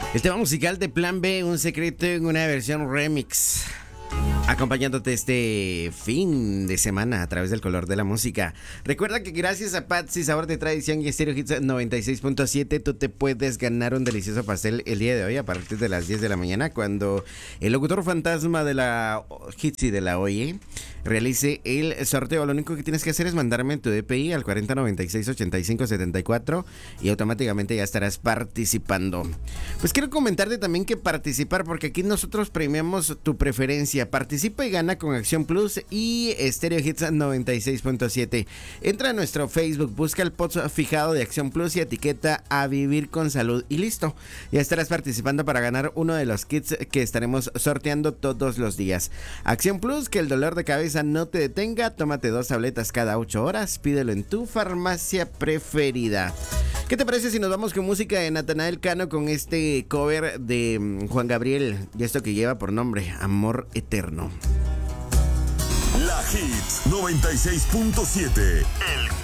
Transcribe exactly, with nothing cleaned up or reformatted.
El tema musical de Plan B, Un Secreto en una versión remix, acompañándote este fin de semana a través del color de la música. Recuerda que gracias a Patsy, Sabor de Tradición y Estéreo Hits noventa y seis punto siete, tú te puedes ganar un delicioso pastel el día de hoy a partir de las diez de la mañana, cuando el locutor fantasma de la Hits y de la Oye realice el sorteo. Lo único que tienes que hacer es mandarme tu D P I al cuarenta noventa y seis ochenta y cinco setenta y cuatro y automáticamente ya estarás participando. Pues quiero comentarte también que participar, porque aquí nosotros premiamos tu preferencia. Participa y gana con Acción Plus y Estéreo Hits noventa y seis punto siete. Entra a nuestro Facebook, busca el post fijado de Acción Plus y etiqueta A Vivir con Salud y listo. Ya estarás participando para ganar uno de los kits que estaremos sorteando todos los días. Acción Plus, que el dolor de cabeza no te detenga. Tómate dos tabletas cada ocho horas. Pídelo en tu farmacia preferida. ¿Qué te parece si nos vamos con música de Natanael Cano con este cover de Juan Gabriel y esto que lleva por nombre Amor Eterno? La Hits noventa y seis punto siete. El